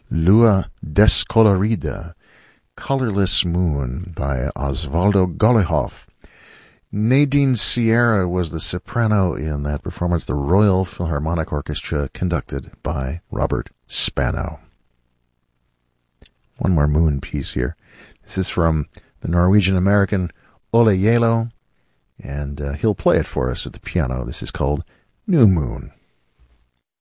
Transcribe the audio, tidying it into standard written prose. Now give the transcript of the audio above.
Lua Descolorida, Colorless Moon by Osvaldo Golijov. Nadine Sierra was the soprano in that performance, the Royal Philharmonic Orchestra, conducted by Robert Spano. One more moon piece here. This is from the Norwegian-American Ole Yelo, and he'll play it for us at the piano. This is called New Moon.